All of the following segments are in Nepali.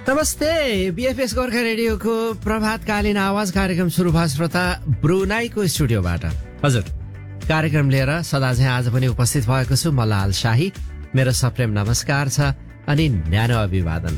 नमस्ते, बीएफएस गोर्खा रेडियोको प्रभातकालीन आवाज कार्यक्रम सुरु भयो श्रोता ब्रुनाईको स्टुडियोबाट। हजुर, कार्यक्रम लिएर सदा चाहिँ आज पनि उपस्थित भएको छु म लाल शाही। मेरो सप्रेम नमस्कार छ अनि न्यानो अभिवादन।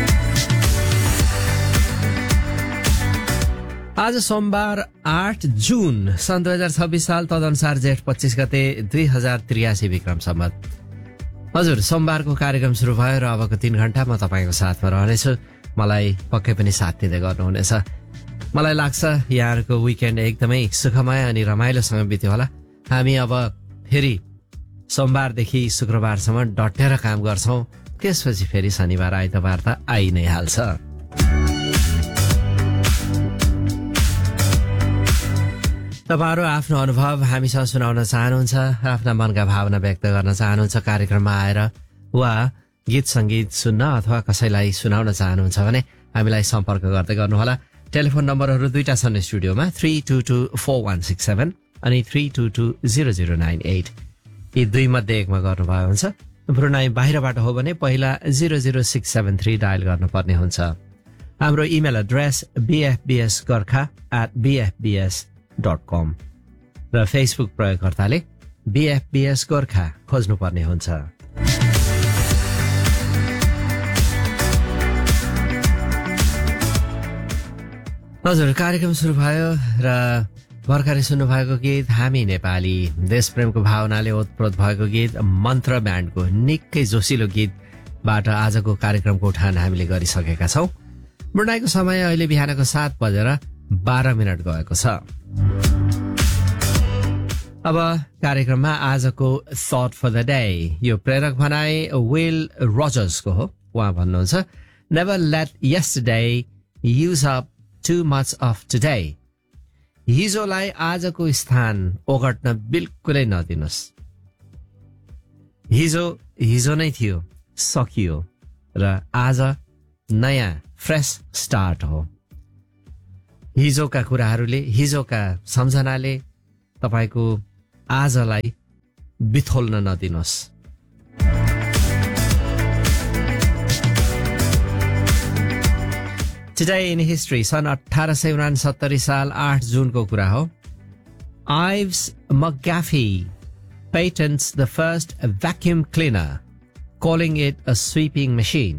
आज सोमबार 8 जुन सन् 2026 साल, तदनुसार जेठ 25 गते 2083 विक्रम सम्वत। हजुर, सोमबारको कार्यक्रम सुरु भयो र अबको 3 घण्टा म तपाईँको साथमा रहनेछु। मलाई पक्कै पनि साथ दिँदै गर्नुहुनेछ। मलाई लाग्छ यहाँहरूको विकेन्ड एकदमै सुखमय अनि रमाइलोसँग बित्यो होला। हामी अब फेरि सोमबारदेखि शुक्रबारसम्म डटेर काम गर्छौं। त्यसपछि फेरि शनिबार आइतबार त आइ नै हाल्छ। तपाईहरु आफ्नो अनुभव हामीसँग सुनाउन चाहनुहुन्छ, आफ्ना मनका भावना व्यक्त गर्न चाहनुहुन्छ कार्यक्रममा आएर, वा गीत संगीत सुन्न अथवा कसैलाई सुनाउन चाहनुहुन्छ भने हामीलाई सम्पर्क गर्दै गर्नुहोला। टेलिफोन नम्बरहरू दुईटा छन् स्टुडियोमा, 32244167 अनि 32200998। यी दुई मध्ये एकमा गर्नुभयो हुन्छ। ब्रुनाई बाहिरबाट हो भने पहिला 00673 डायल गर्नुपर्ने हुन्छ। हाम्रो इमेल एड्रेस bfbsgorkha@bfbs.com र फेसबुक प्रयोगकर्ताले BFBS गोर्खा खोज्नुपर्ने हुन्छ। हजुर, कार्यक्रम सुरु भयो र भर्खरै सुन्नुभएको गीत हामी नेपाली देशप्रेमको भावनाले ओतप्रोत भएको गीत मन्त्र ब्यान्डको निकै जोसिलो गीतबाट आजको कार्यक्रमको उठान हामीले गरिसकेका छौं। ब्रुनाईको समय अहिले बिहानको 7:12 गएको छ। अब कार्यक्रममा आजको थट फर द डे, यो प्रेरक भनाई विल रोजर्सको हो। उहाँ भन्नुहुन्छ, never late yesterday use up too much of today. हिजोलाई आजको स्थान ओगट्न बिल्कुलै नदिनुस्। हिजो हिजो नै थियो, सकियो र आज नयाँ फ्रेश स्टार्ट हो। हिजोका कुराहरूले, हिजोका सम्झनाले तपाईको आजलाई बिथोल्न नदिनुहोस्। Today in history, सन् 1869 साल 8 जुनको कुरा हो। Ives McGaffey patents the first vacuum cleaner, calling it a sweeping machine.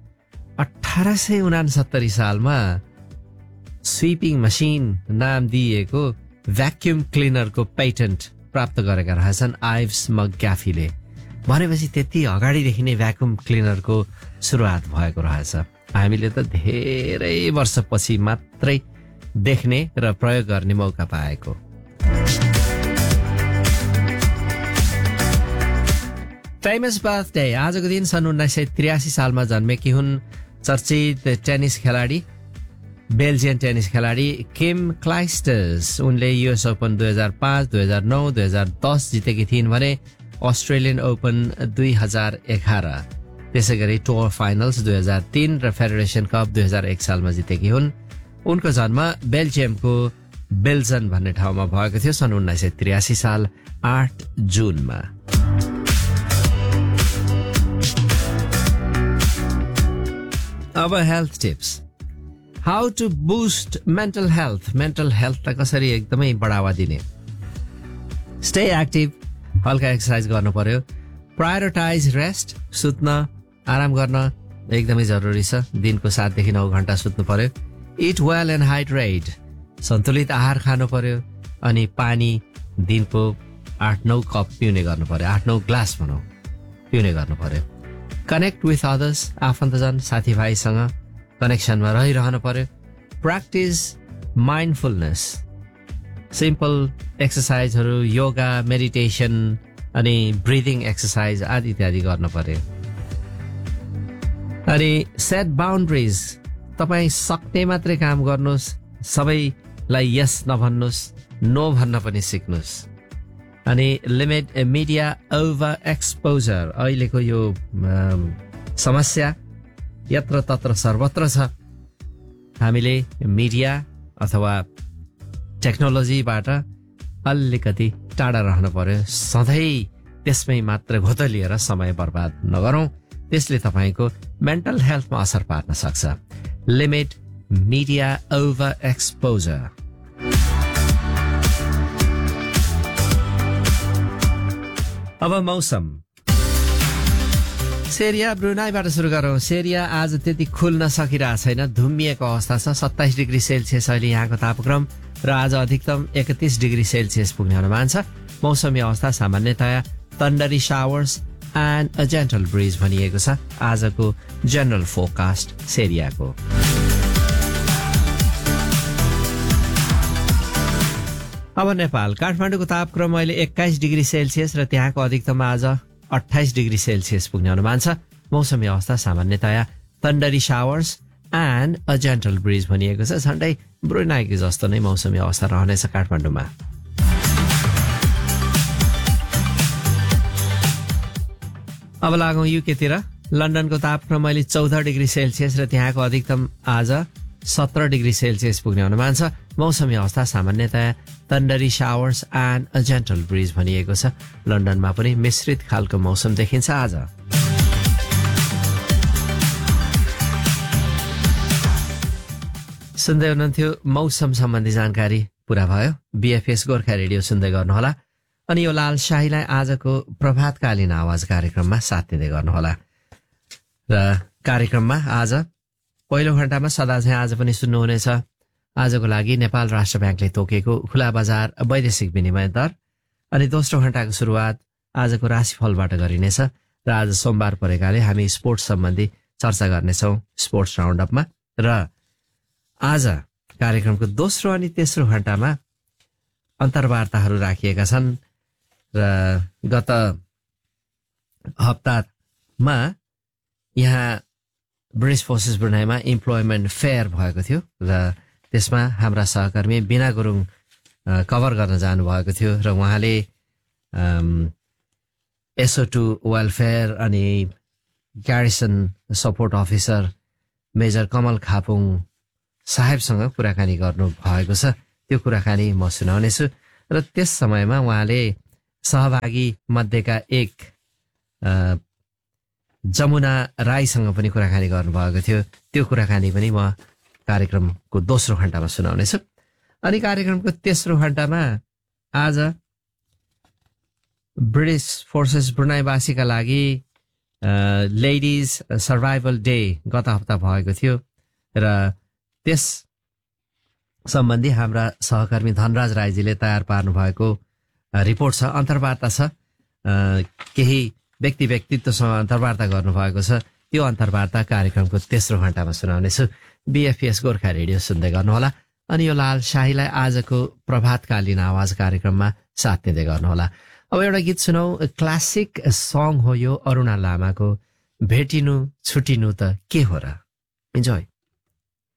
1869 सालमा स्वीपिङ मशीन नाम दिएको भ्याक्युम क्लिनरको पेटेन्ट प्राप्त गरेका रहेछन् आइव्स मकग्याफीले। भनेपछि त्यति अगाडिदेखि नै भ्याक्युम क्लिनरको सुरुवात भएको रहेछ। हामीले त धेरै वर्षपछि मात्रै देख्ने र प्रयोग गर्ने मौका पाएको। फेमस बर्थडे, आजको दिन सन् 1983 सालमा जन्मेकी हुन् चर्चित टेनिस खेलाडी, बेल्जियन टेनिस खेलाडी किम क्लाइस्टर्स। उनले युएस ओपन 2005, 2009, 2010 जितेकी थिइन् भने अस्ट्रेलियन ओपन 2011, त्यसै गरी टुर फाइनल्स 2003 र फेडरेसन कप 2001 सालमा जितेकी हुन्। उनको जन्म बेल्जियमको बेल्जन भन्ने ठाउँमा भएको थियो सन् 1983 साल 8 जुनमा। अब health tips. How to boost mental health, mental हेल्थलाई कसरी एकदमै बढावा दिने। स्टे एक्टिभ, हल्का एक्सर्साइज गर्नु पर्यो। प्रायोरिटाइज रेस्ट, सुत्न आराम गर्न एकदमै जरुरी छ। दिनको 7 देखि 9 घण्टा सुत्नु पर्यो। इट वेल एन्ड हाइड्रेट, सन्तुलित आहार खानु पर्यो। अनि पानी दिनको 8-9 कप पिउने गर्नु पर्यो, 8-9 ग्लास भनौँ पिउने गर्नु पर्यो। कनेक्ट विथ अदर्स, आफन्तजन साथीभाइसँग कनेक्सनमा रहिरहनु पर्यो। प्र्याक्टिस माइन्डफुलनेस, सिम्पल एक्सर्साइजहरू, योगा, मेडिटेसन अनि ब्रिदिङ एक्सर्साइज आदि इत्यादि गर्नु पर्यो। अनि सेट बाउन्ड्रिज, तपाईँ सक्ने मात्रै काम गर्नुहोस्, सबैलाई यस नभन्नुहोस्, नो भन्न पनि सिक्नुहोस्। अनि लिमिट मिडिया ओभर एक्सपोजर, अहिलेको यो समस्या यत्र तत्र सर्वत्र छ। हामीले मिडिया अथवा टेक्नोलोजीबाट अलिकति टाढा रहनु पर्यो। सधैँ त्यसमै मात्र घोतलिएर समय बर्बाद नगरौं। त्यसले तपाईको मेन्टल हेल्थमा असर पार्न सक्छ लिमिट मिडिया ओभर एक्सपोजर अब मौसम सेरिया ब्रुनाईबाट सुरु गरौं सेरिया आज त्यति खुल्न सकिरहेको छैन धुम्मिएको अवस्था छ 27 डिग्री सेल्सियस अहिले यहाँको तापक्रम र आज अधिकतम 31 डिग्री सेल्सियस पुग्ने अनुमान छ मौसमी अवस्था सामान्यतया थन्डरी showers and a gentle bridge भनिएको छ आजको जनरल फोरकास्ट सेरियाको अब नेपाल काठमाडौँको तापक्रम अहिले 21 डिग्री सेल्सियस र त्यहाँको अधिकतम आज 28 डिग्री सेल्सियस पुग्ने अनुमान छ मौसमी अवस्था सामान्यतया थन्डरी showers and a gentle bridge भनिएको छ झन्डै ब्रुनाईको जस्तो नै मौसमी अवस्था रहनेछ काठमाडौँमा अब लागौं युकेतिर लन्डनको तापक्रम अहिले 14 डिग्री सेल्सियस र त्यहाँको अधिकतम आज 17 डिग्री सेल्सियस पुग्ने अनुमान छ मौसमी अवस्था सामान्यतया थन्डरी showers and a gentle bridge भनिएको छ लन्डनमा पनि मिश्रित खालको मौसम देखिन्छ आज सुन्दै हुनुहुन्थ्यो मौसम सम्बन्धी जानकारी पूरा भयो बीएफएस गोर्खा रेडियो सुन्दै गर्नुहोला अनि यो लाल शाहीलाई आजको प्रभातकालीन आवाज कार्यक्रममा साथ दिँदै गर्नुहोला र कार्यक्रममा आज पहिलो घण्टामा सदा चाहिँ आज पनि सुन्नुहुनेछ आजको लागि नेपाल राष्ट्र ब्याङ्कले तोकेको खुला बजार वैदेशिक विनिमय दर अनि दोस्रो घण्टाको सुरुवात आजको राशिफलबाट गरिनेछ र आज सोमबार परेकाले हामी स्पोर्ट्स सम्बन्धी चर्चा गर्नेछौँ स्पोर्ट्स राउन्डअपमा र आज कार्यक्रमको दोस्रो अनि तेस्रो घण्टामा अन्तर्वार्ताहरू राखिएका छन् र गत हप्तामा यहाँ ब्रिटिस फोर्सेस ब्रुनाईमा इम्प्लोइमेन्ट फेयर भएको थियो र त्यसमा हाम्रा सहकर्मी बिना गुरुङ कभर गर्न जानुभएको थियो र उहाँले SO2 वेलफेयर अनि ग्यारिसन सपोर्ट अफिसर मेजर कमल खापुङ साहेबसँग कुराकानी गर्नु भएको छ त्यो कुराकानी म सुनाउनेछु र त्यस समयमा उहाँले सहभागी मध्येका एक जमुना राईसँग पनि कुराकानी गर्नुभएको थियो त्यो कुराकानी पनि म कार्यक्रमको दोस्रो घण्टामा सुनाउनेछु अनि कार्यक्रमको तेस्रो घण्टामा आज ब्रिटिस फोर्सेस ब्रुनाईवासीका लागि लेडिज सर्भाइभल डे गत हप्ता भएको थियो र त्यस सम्बन्धी हाम्रा सहकर्मी धनराज राईजीले तयार पार्नु भएको रिपोर्ट छ अन्तर्वार्ता छ केही व्यक्तित्वसँग अन्तर्वार्ता गर्नुभएको छ त्यो अन्तर्वार्ता कार्यक्रमको तेस्रो घण्टामा सुनाउनेछु बीएफएस गोर्खा रेडियो सुन्दै गर्नुहोला अनि यो लाल शाहीलाई आजको प्रभातकालीन आवाज कार्यक्रममा साथ दिँदै गर्नुहोला अब एउटा गीत सुनौ क्लासिक सङ हो यो अरुणा लामाको भेटिनु छुटिनु त के हो र इन्जोय